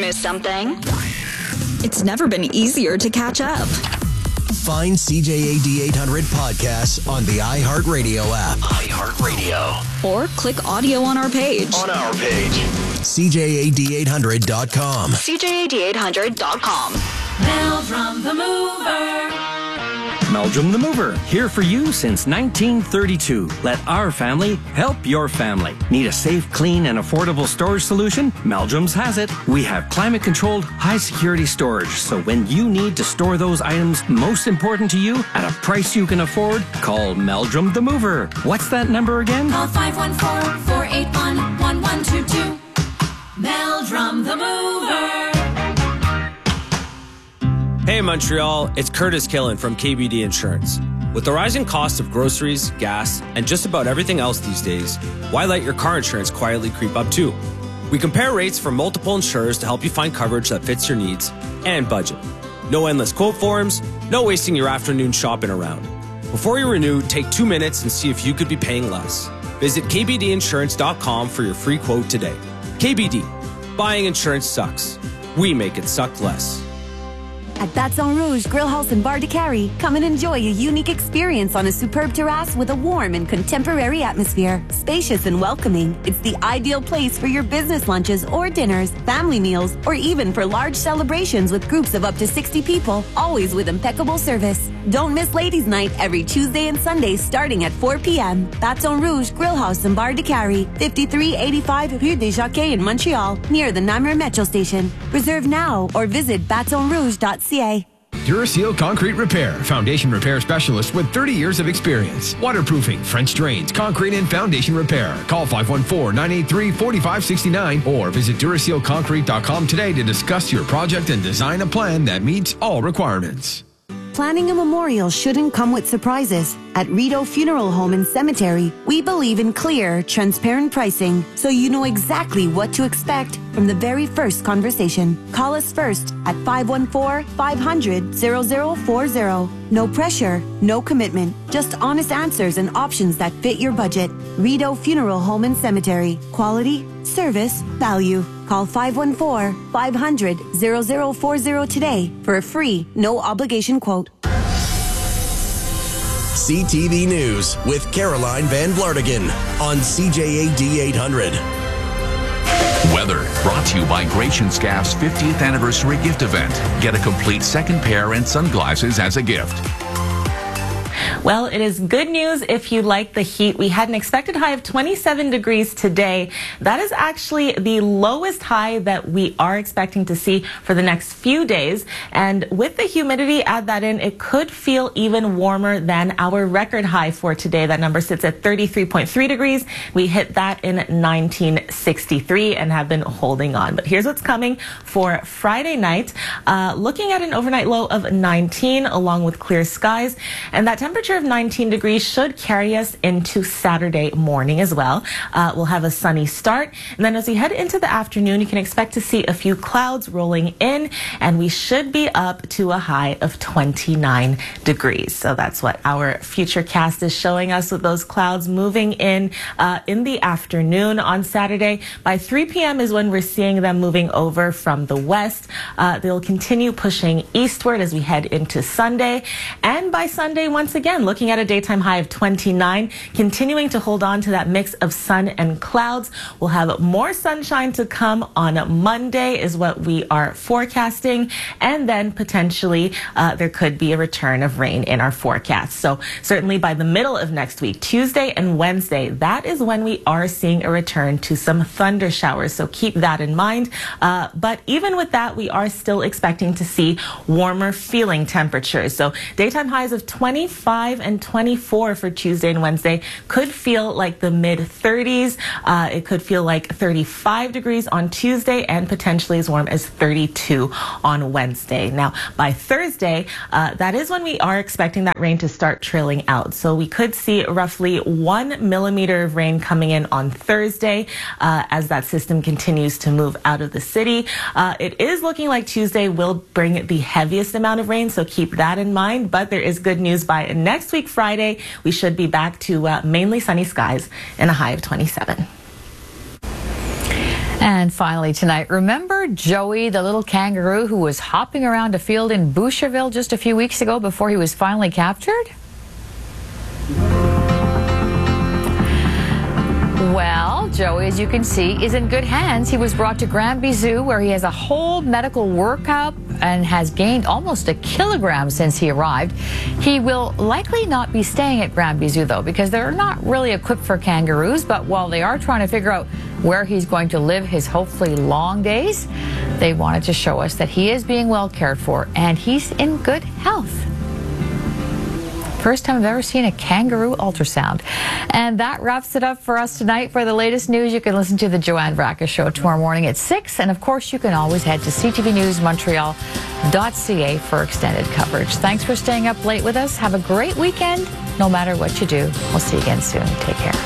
Miss something? It's never been easier to catch up. Find CJAD 800 podcasts on the iHeartRadio app. iHeartRadio. Or click audio on our page. CJAD800.com. CJAD800.com. Meldrum the Mover. Meldrum the Mover, here for you since 1932. Let our family help your family. Need a safe, clean, and affordable storage solution? Meldrum's has it. We have climate-controlled, high-security storage, so when you need to store those items most important to you at a price you can afford, call Meldrum the Mover. What's that number again? Call 514-481-1122. Meldrum the Mover. Hey Montreal, it's Curtis Killen from KBD Insurance. With the rising cost of groceries, gas, and just about everything else these days, why let your car insurance quietly creep up too? We compare rates from multiple insurers to help you find coverage that fits your needs and budget. No endless quote forms, no wasting your afternoon shopping around. Before you renew, take 2 minutes and see if you could be paying less. Visit kbdinsurance.com for your free quote today. KBD, buying insurance sucks. We make it suck less. At Baton Rouge Grill House and Bar de Carry, come and enjoy a unique experience on a superb terrace with a warm and contemporary atmosphere. Spacious and welcoming, it's the ideal place for your business lunches or dinners, family meals, or even for large celebrations with groups of up to 60 people, always with impeccable service. Don't miss Ladies' Night every Tuesday and Sunday starting at 4 p.m. Baton Rouge Grill House and Bar de Carry, 5385 Rue des Jockeys in Montreal, near the Namur Metro Station. Reserve now or visit batonrouge.ca. Duraseal Concrete Repair, foundation repair specialist with 30 years of experience. Waterproofing, French drains, concrete and foundation repair. Call 514-983-4569 or visit DurasealConcrete.com today to discuss your project and design a plan that meets all requirements. Planning a memorial shouldn't come with surprises. At Rideau Funeral Home and Cemetery, we believe in clear, transparent pricing, so you know exactly what to expect from the very first conversation. Call us first at 514-500-0040. No pressure, no commitment, just honest answers and options that fit your budget. Rideau Funeral Home and Cemetery. Quality, service, value. Call 514-500-0040 today for a free, no obligation quote. CTV News with Caroline Van Vlartigan on CJAD 800. Weather brought to you by Gratianscap's 50th anniversary gift event. Get a complete second pair and sunglasses as a gift. Well, it is good news if you like the heat. We had an expected high of 27 degrees today. That is actually the lowest high that we are expecting to see for the next few days. And with the humidity, add that in, it could feel even warmer than our record high for today. That number sits at 33.3 degrees. We hit that in 1963 and have been holding on. But here's what's coming for Friday night. Looking at an overnight low of 19 along with clear skies. And that temperature of 19 degrees should carry us into Saturday morning as well. We'll have a sunny start. And then as we head into the afternoon, you can expect to see a few clouds rolling in, and we should be up to a high of 29 degrees. So that's what our future cast is showing us, with those clouds moving in the afternoon on Saturday. By 3 p.m. is when we're seeing them moving over from the west. They'll continue pushing eastward as we head into Sunday. And by Sunday, once again, looking at a daytime high of 29, continuing to hold on to that mix of sun and clouds. We'll have more sunshine to come on Monday is what we are forecasting. And then potentially there could be a return of rain in our forecast. So certainly by the middle of next week, Tuesday and Wednesday, that is when we are seeing a return to some thunder showers. So keep that in mind. But even with that, we are still expecting to see warmer feeling temperatures. So daytime highs of 25 and 24 for Tuesday and Wednesday could feel like the mid 30s. It could feel like 35 degrees on Tuesday and potentially as warm as 32 on Wednesday. Now, by Thursday, that is when we are expecting that rain to start trailing out. So we could see roughly 1 millimeter of rain coming in on Thursday as that system continues to move out of the city. It is looking like Tuesday will bring the heaviest amount of rain, so keep that in mind. But there is good news. By next week, Friday, we should be back to mainly sunny skies and a high of 27. And finally tonight, remember Joey, the little kangaroo who was hopping around a field in Boucherville just a few weeks ago before he was finally captured? Well, Joey, as you can see, is in good hands. He was brought to Granby Zoo, where he has a whole medical workup and has gained almost 1 kilogram since he arrived. He will likely not be staying at Granby Zoo, though, because they're not really equipped for kangaroos. But while they are trying to figure out where he's going to live his hopefully long days, they wanted to show us that he is being well cared for and he's in good health. First time I've ever seen a kangaroo ultrasound. And that wraps it up for us tonight. For the latest news, you can listen to the Joanne Vraka Show tomorrow morning at 6. And of course, you can always head to ctvnewsmontreal.ca for extended coverage. Thanks for staying up late with us. Have a great weekend, no matter what you do. We'll see you again soon. Take care.